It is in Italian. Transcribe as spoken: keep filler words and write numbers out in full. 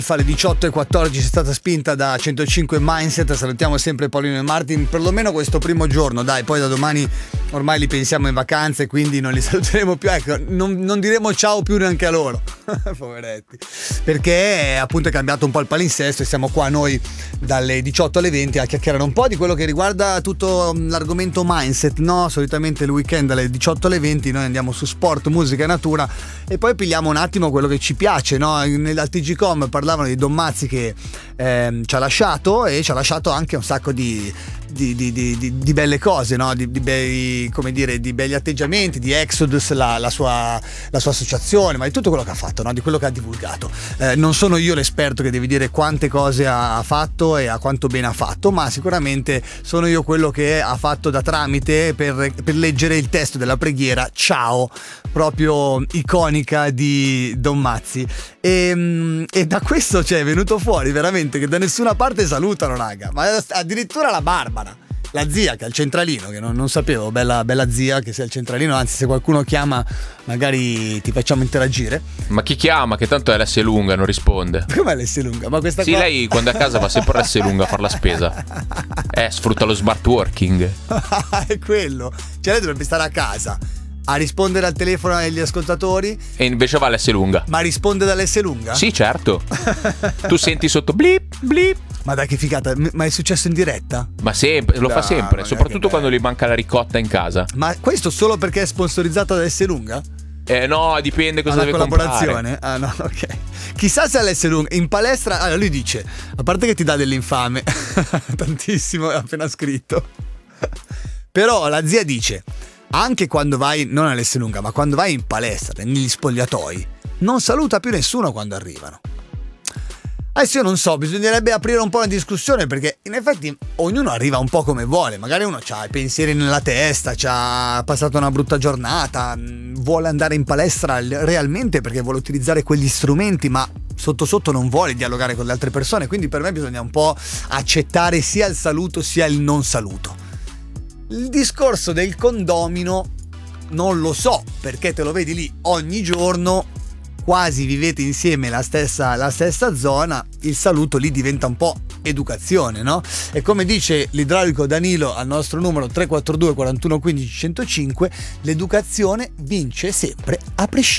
Alle diciotto e quattordici è stata spinta da centocinque Mindset. Salutiamo sempre Paolino e Martin, perlomeno questo primo giorno, dai, poi da domani ormai li pensiamo in vacanze, quindi non li saluteremo più, ecco, non, non diremo ciao più neanche a loro poveretti, perché appunto è cambiato un po' il palinsesto e siamo qua noi dalle diciotto alle venti a chiacchierare un po' di quello che riguarda tutto l'argomento Mindset, no? Solitamente il weekend dalle diciotto alle venti noi andiamo su sport, musica e natura e poi pigliamo un attimo quello che ci piace, no? Al T G Com parlavano di Don Mazzi che eh, ci ha lasciato e ci ha lasciato anche un sacco di, di, di, di, di, di belle cose, no? Di, di bei, come dire, di belli atteggiamenti, di Exodus, la, la, sua, la sua associazione, ma di tutto quello che ha fatto, no? Di quello che ha divulgato. Eh, non sono io l'esperto che deve dire quante cose ha fatto e a quanto bene ha fatto, ma sicuramente sono io quello che ha fatto da tramite per, per leggere il testo della preghiera Ciao, proprio iconica di Don Mazzi. E, e da questo c'è venuto fuori veramente che da nessuna parte salutano, raga, ma addirittura la Barbara, la zia che è al centralino, che non, non sapevo, bella, bella zia che sia al centralino, anzi se qualcuno chiama magari ti facciamo interagire. Ma chi chiama? Che tanto è l'S lunga, non risponde. Com'è l'S lunga? Ma questa sì, qua... lei quando è a casa va sempre l'S lunga a fare la spesa. Eh, sfrutta lo smart working. È quello, cioè lei dovrebbe stare a casa a rispondere al telefono agli ascoltatori e invece va l'S lunga. Ma risponde dall'S lunga? Sì, certo. Tu senti sotto blip blip. Ma dai che figata, ma è successo in diretta? Ma sempre, lo no, fa sempre, soprattutto quando gli manca la ricotta in casa. Ma questo solo perché è sponsorizzata da S lunga? Eh no, dipende cosa deve collaborazione. comprare. Ah no, ok. Chissà se all'S lunga in palestra, allora lui dice, a parte che ti dà dell'infame, tantissimo, è appena scritto. Però la zia dice, anche quando vai, non all'S lunga, ma quando vai in palestra, negli spogliatoi, non saluta più nessuno quando arrivano. Adesso io non so, bisognerebbe aprire un po' la discussione, perché in effetti ognuno arriva un po' come vuole, magari uno ha i pensieri nella testa, ci ha passato una brutta giornata, vuole andare in palestra realmente perché vuole utilizzare quegli strumenti, ma sotto sotto non vuole dialogare con le altre persone, quindi per me bisogna un po' accettare sia il saluto sia il non saluto. Il discorso del condomino non lo so, perché te lo vedi lì ogni giorno, quasi vivete insieme la stessa, la stessa zona, il saluto lì diventa un po' educazione, no? E come dice l'idraulico Danilo al nostro numero tre quattro due quarantuno quindici centocinque, l'educazione vince sempre a prescindere.